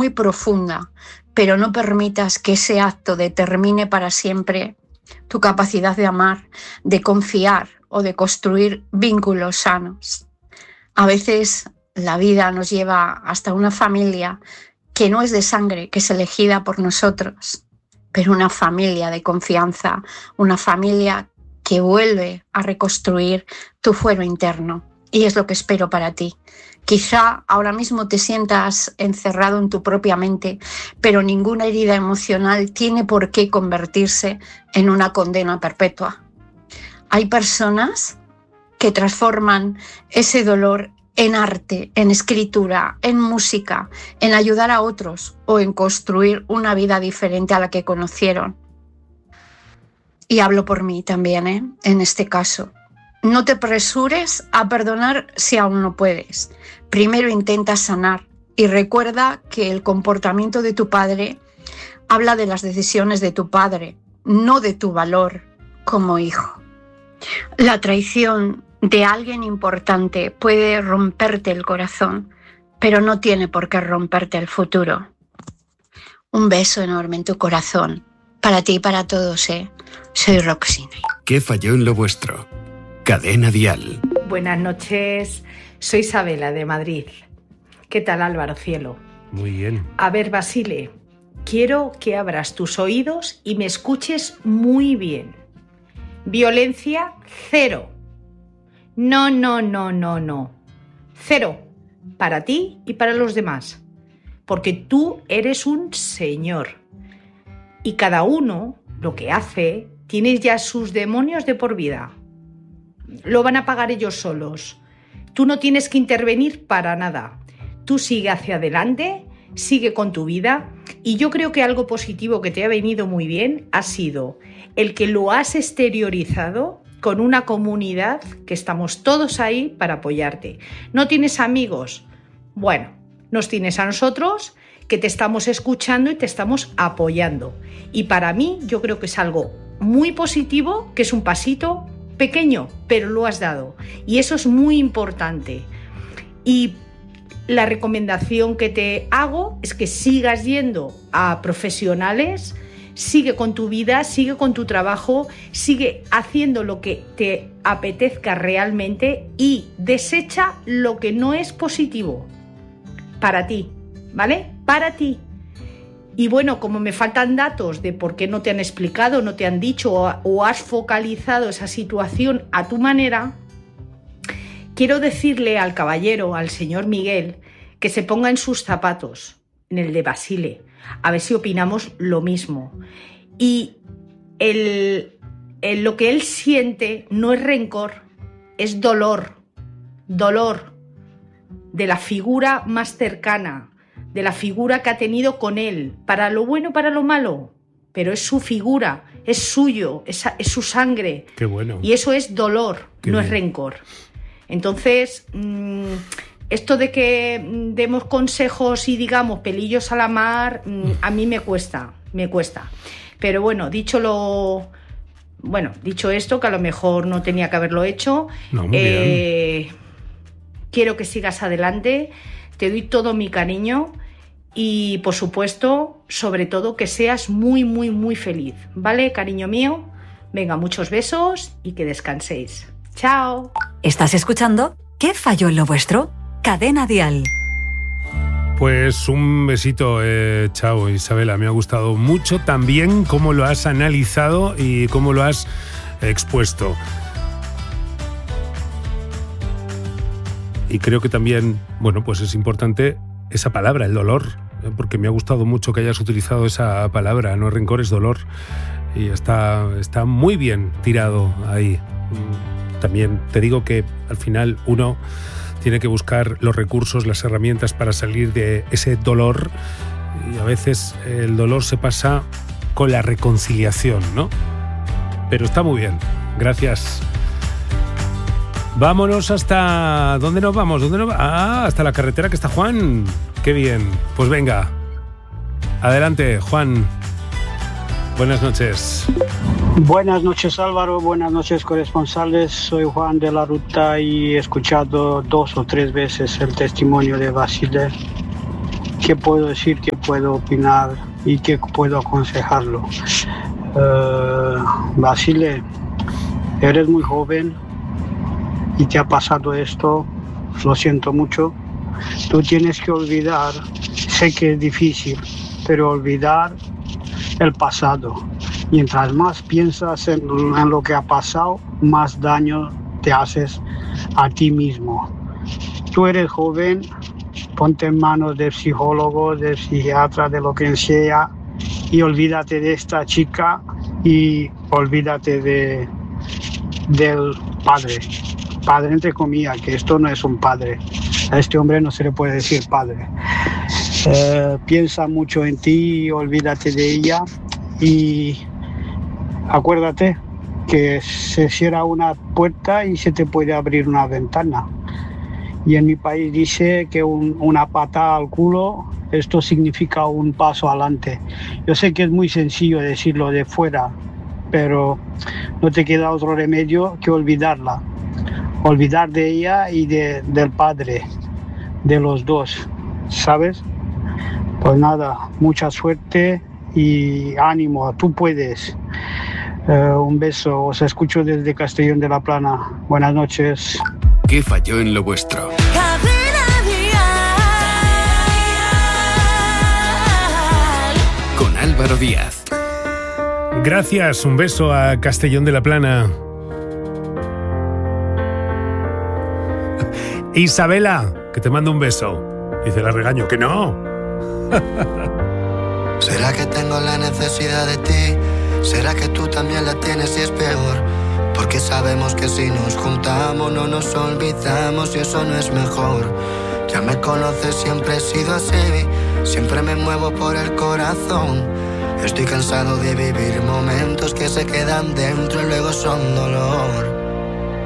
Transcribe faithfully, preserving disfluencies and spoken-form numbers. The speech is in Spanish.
muy profunda, pero no permitas que ese acto determine para siempre tu capacidad de amar, de confiar o de construir vínculos sanos. A veces la vida nos lleva hasta una familia que no es de sangre, que es elegida por nosotros, pero una familia de confianza, una familia que vuelve a reconstruir tu fuero interno. Y es lo que espero para ti. Quizá ahora mismo te sientas encerrado en tu propia mente, pero ninguna herida emocional tiene por qué convertirse en una condena perpetua. Hay personas que transforman ese dolor en arte, en escritura, en música, en ayudar a otros o en construir una vida diferente a la que conocieron. Y hablo por mí también, ¿eh? En este caso. No te apresures a perdonar si aún no puedes. Primero intenta sanar y recuerda que el comportamiento de tu padre habla de las decisiones de tu padre, no de tu valor como hijo. La traición de alguien importante puede romperte el corazón, pero no tiene por qué romperte el futuro. Un beso enorme en tu corazón, para ti y para todos, ¿eh? Soy Roxy. ¿Qué falló en lo vuestro? Cadena Dial. Buenas noches, soy Isabela de Madrid. ¿Qué tal, Álvaro Cielo? Muy bien. A ver, Basile, quiero que abras tus oídos y me escuches muy bien. Violencia, cero. No, no, no, no, no. Cero. Para ti y para los demás. Porque tú eres un señor. Y cada uno, lo que hace, tiene ya sus demonios de por vida. Lo van a pagar ellos solos. Tú no tienes que intervenir para nada. Tú sigue hacia adelante, sigue con tu vida. Y yo creo que algo positivo que te ha venido muy bien ha sido el que lo has exteriorizado con una comunidad que estamos todos ahí para apoyarte. ¿No tienes amigos? Bueno, nos tienes a nosotros que te estamos escuchando y te estamos apoyando. Y para mí yo creo que es algo muy positivo, que es un pasito pequeño, pero lo has dado. Y eso es muy importante. Y la recomendación que te hago es que sigas yendo a profesionales, sigue con tu vida, sigue con tu trabajo, sigue haciendo lo que te apetezca realmente y desecha lo que no es positivo para ti, ¿vale? Para ti. Y bueno, como me faltan datos de por qué no te han explicado, no te han dicho o, o has focalizado esa situación a tu manera, quiero decirle al caballero, al señor Miguel, que se ponga en sus zapatos, en el de Basile, a ver si opinamos lo mismo. Y el, el, lo que él siente no es rencor, es dolor, dolor de la figura más cercana, de la figura que ha tenido con él, para lo bueno, para lo malo, pero es su figura, es suyo, es, es su sangre. Qué bueno. Y eso es dolor, Qué no bien. es rencor. Entonces, mmm, esto de que demos consejos y digamos pelillos a la mar, mmm, a mí me cuesta, me cuesta. Pero bueno, dicho lo... Bueno, dicho esto, que a lo mejor no tenía que haberlo hecho, No, muy eh, quiero que sigas adelante, te doy todo mi cariño y, por supuesto, sobre todo, que seas muy, muy, muy feliz, ¿vale, cariño mío? Venga, muchos besos y que descanséis. ¡Chao! ¿Estás escuchando? ¿Qué falló en lo vuestro? Cadena Dial. Pues un besito, eh, chao Isabela, me ha gustado mucho también cómo lo has analizado y cómo lo has expuesto. Y creo que también, bueno, pues es importante esa palabra, el dolor, porque me ha gustado mucho que hayas utilizado esa palabra, no rencor, es dolor. Y está, está muy bien tirado ahí. También te digo que al final uno tiene que buscar los recursos, las herramientas para salir de ese dolor, y a veces el dolor se pasa con la reconciliación, ¿no? Pero está muy bien, gracias. Vámonos hasta... ¿Dónde nos vamos? ¿Dónde nos va? Ah, hasta la carretera que está Juan. Qué bien, pues venga, adelante Juan. Buenas noches. Buenas noches Álvaro, buenas noches corresponsales, soy Juan de la Ruta y he escuchado dos o tres veces el testimonio de Basile ¿qué puedo decir? ¿Qué puedo opinar? ¿Y qué puedo aconsejarlo? Uh, Basile, eres muy joven y te ha pasado esto, lo siento mucho. Tú tienes que olvidar, sé que es difícil, pero olvidar el pasado. Mientras más piensas en, en lo que ha pasado, más daño te haces a ti mismo. Tú eres joven, ponte en manos del psicólogo, del psiquiatra, de lo que sea, y olvídate de esta chica y olvídate de, del padre. Padre entre comillas, que esto no es un padre. A este hombre no se le puede decir padre. Eh, piensa mucho en ti, olvídate de ella y acuérdate que se cierra una puerta y se te puede abrir una ventana. Y en mi país dice que un, una patada al culo, esto significa un paso adelante. Yo sé que es muy sencillo decirlo de fuera, pero no te queda otro remedio que olvidarla. Olvidar de ella y de, del padre, de los dos, ¿sabes? Pues nada, mucha suerte y ánimo, tú puedes. Uh, un beso, os escucho desde Castellón de la Plana. Buenas noches. ¿Qué falló en lo vuestro? Con Álvaro Díaz. Gracias, un beso a Castellón de la Plana. Isabela, que te mando un beso. Dice, la regaño, que no. ¿Será que tengo la necesidad de ti? ¿Será que tú también la tienes y es peor? Porque sabemos que si nos juntamos no nos olvidamos y eso no es mejor. Ya me conoces, siempre he sido así, siempre me muevo por el corazón. Estoy cansado de vivir momentos que se quedan dentro y luego son dolor.